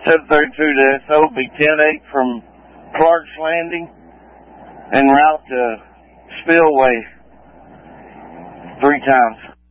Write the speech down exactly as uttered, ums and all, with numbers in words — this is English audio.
seven thirty-two to S O, be ten eight from Clark's Landing, en route to Spillway three times.